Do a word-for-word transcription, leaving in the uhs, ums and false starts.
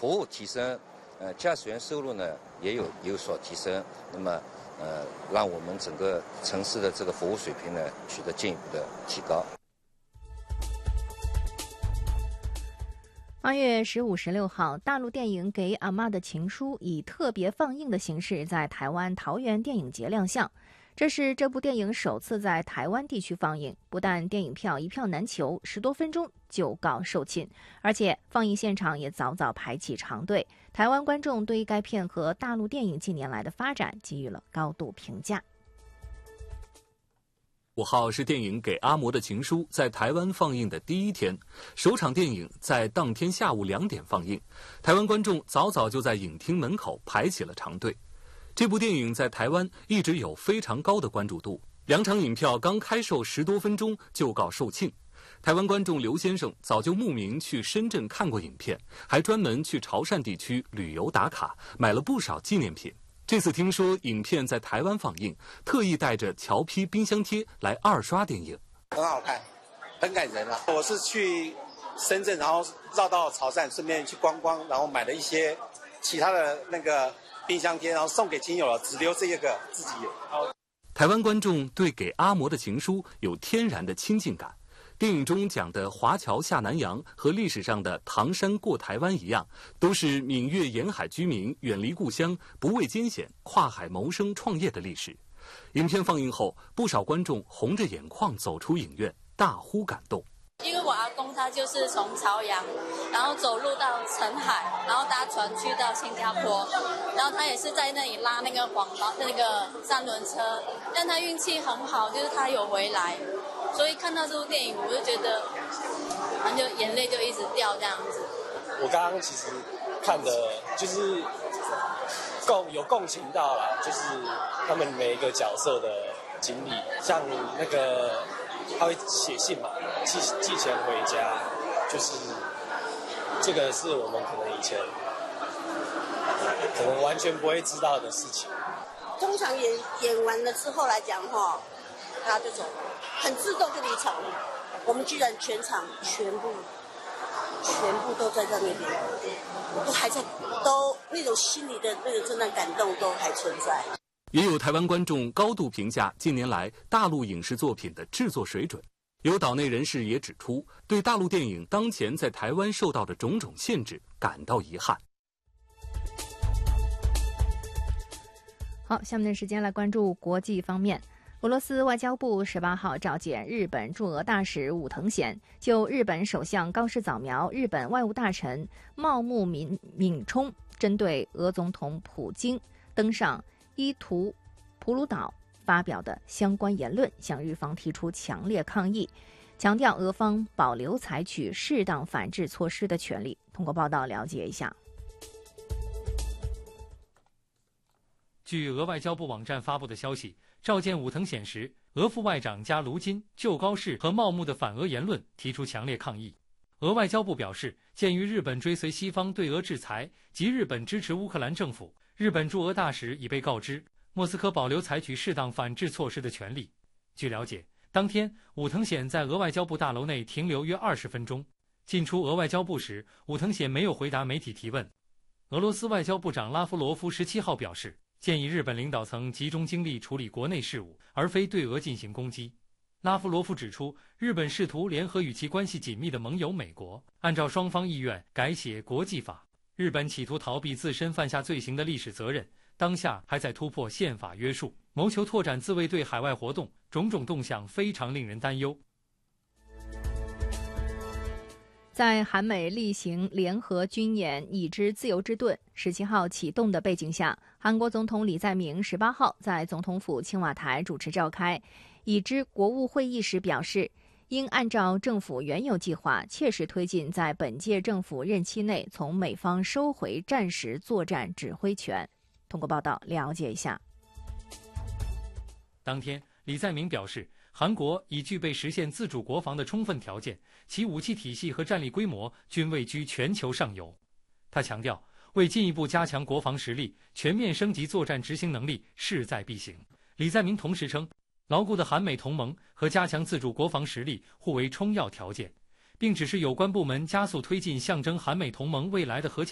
服务提升，呃，驾驶员收入呢也有有所提升，那么呃，让我们整个城市的这个服务水平呢取得进一步的提高。 二月十五、十六号，大陆电影《给阿妈的情书》以特别放映的形式在台湾桃园电影节亮相。这是这部电影首次在台湾地区放映，不但电影票一票难求，十多分钟就告售罄，而且放映现场也早早排起长队。台湾观众对于该片和大陆电影近年来的发展给予了高度评价。 五号是电影《给阿嬷的情书》在台湾放映的第一天，首场电影在当天下午两点放映，台湾观众早早就在影厅门口排起了长队。这部电影在台湾一直有非常高的关注度，两场影票刚开售十多分钟就告售罄。台湾观众刘先生早就慕名去深圳看过影片，还专门去潮汕地区旅游打卡，买了不少纪念品。这次听说影片在台湾放映，特意带着侨批冰箱贴来二刷电影。 很好看，很感人啊！我是去深圳，然后绕到潮汕，顺便去观光，然后买了一些其他的那个冰箱贴，然后送给亲友了，只留这一个自己有。 台湾观众对《给阿嬷的情书》有天然的亲近感。电影中讲的华侨下南洋和历史上的唐山过台湾一样，都是闽粤沿海居民远离故乡，不畏艰险，跨海谋生创业的历史。影片放映后，不少观众红着眼眶走出影院，大呼感动。 因为我阿公他就是从朝阳，然后走路到澄海，然后搭船去到新加坡，然后他也是在那里拉那个黄包那个三轮车，但他运气很好，就是他有回来，所以看到这部电影我就觉得，然后就眼泪就一直掉这样子。 我刚刚其实看的就是共有共情到啦，就是他们每一个角色的经历，像那个他会写信嘛，寄寄钱回家，就是这个是我们可能以前可能完全不会知道的事情。 通常演演完了之后来讲哈，他就走了，很自动就离场了。我们居然全场全部全部都在在那边，都还在，都那种心里的那个真的感动都还存在。 也有台湾观众高度评价近年来大陆影视作品的制作水准。有岛内人士也指出，对大陆电影当前在台湾受到的种种限制感到遗憾。 好，下面的时间来关注国际方面。俄罗斯外交部十八号召见日本驻俄大使武藤贤，就日本首相高市早苗、日本外务大臣茂木敏敏充针对俄总统普京登上伊图普鲁岛发表的相关言论，向日方提出强烈抗议，强调俄方保留采取适当反制措施的权利。通过报道了解一下。 据俄外交部网站发布的消息，召见武藤显时，俄副外长加卢金就高市和茂木的反俄言论提出强烈抗议。俄外交部表示，鉴于日本追随西方对俄制裁及日本支持乌克兰政府，日本驻俄大使已被告知莫斯科保留采取适当反制措施的权利。据了解，当天武藤显在俄外交部大楼内停留约二十分钟。进出俄外交部时，武藤显没有回答媒体提问。俄罗斯外交部长拉夫罗夫十七号表示，建议日本领导层集中精力处理国内事务，而非对俄进行攻击。拉夫罗夫指出，日本试图联合与其关系紧密的盟友美国，按照双方意愿改写国际法。日本企图逃避自身犯下罪行的历史责任，当下还在突破宪法约束，谋求拓展自卫队海外活动，种种动向非常令人担忧。 在韩美例行联合军演已知自由之盾十七号启动的背景下，韩国总统李在明十八号在总统府青瓦台主持召开已知国务会议时表示，应按照政府原有计划，切实推进在本届政府任期内从美方收回战时作战指挥权。通过报道了解一下。 当天，李在明表示，韩国已具备实现自主国防的充分条件，其武器体系和战力规模均位居全球上游。他强调，为进一步加强国防实力，全面升级作战执行能力势在必行。李在明同时称，牢固的韩美同盟和加强自主国防实力互为充要条件，并指示有关部门加速推进象征韩美同盟未来的核潜